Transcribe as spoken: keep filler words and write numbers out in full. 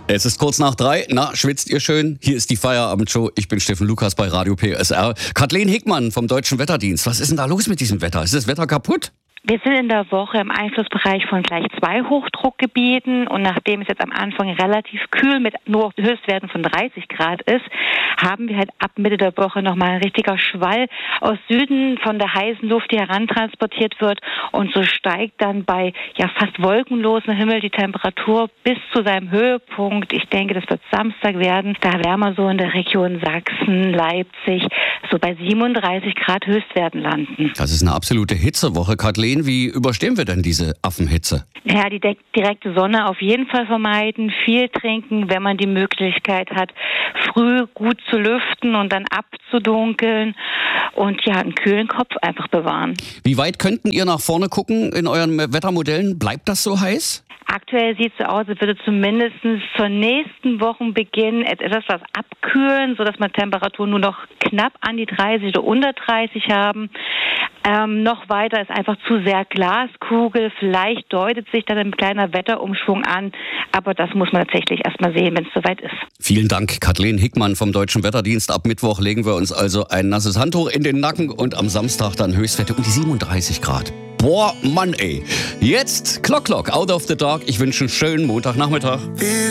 Es ist kurz nach drei. Na, schwitzt ihr schön? Hier ist die Feierabendshow. Ich bin Steffen Lukas bei Radio P S R. Kathleen Hickmann vom Deutschen Wetterdienst. Was ist denn da los mit diesem Wetter? Ist das Wetter kaputt? Wir sind in der Woche im Einflussbereich von gleich zwei Hochdruckgebieten und nachdem es jetzt am Anfang relativ kühl mit nur Höchstwerten von dreißig Grad ist, haben wir halt ab Mitte der Woche nochmal ein richtiger Schwall aus Süden von der heißen Luft, die herantransportiert wird, und so steigt dann bei ja fast wolkenlosem Himmel die Temperatur bis zu seinem Höhepunkt. Ich denke, das wird Samstag werden. Da werden wir so in der Region Sachsen, Leipzig so bei siebenunddreißig Grad Höchstwerten landen. Das ist eine absolute Hitzewoche. Kathleen, wie überstehen wir denn diese Affenhitze? Ja, die de- direkte Sonne auf jeden Fall vermeiden, viel trinken, wenn man die Möglichkeit hat, früh gut zu lüften und dann abzudunkeln und ja, einen kühlen Kopf einfach bewahren. Wie weit könnten ihr nach vorne gucken in euren Wettermodellen? Bleibt das so heiß? Aktuell sieht es so aus, als würde zumindest zur nächsten Wochenbeginn etwas was abkühlen, sodass wir Temperaturen nur noch knapp an die dreißig oder unter dreißig haben. Ähm, noch weiter ist einfach zu sehr Glaskugel. Vielleicht deutet sich dann ein kleiner Wetterumschwung an, aber das muss man tatsächlich erstmal sehen, wenn es soweit ist. Vielen Dank, Kathleen Hickmann vom Deutschen Wetterdienst. Ab Mittwoch legen wir uns also ein nasses Handtuch in den Nacken und am Samstag dann Höchstwerte um die siebenunddreißig Grad. Boah, Mann ey. Jetzt Clock Clock, Out of the Dark. Ich wünsche einen schönen Montagnachmittag.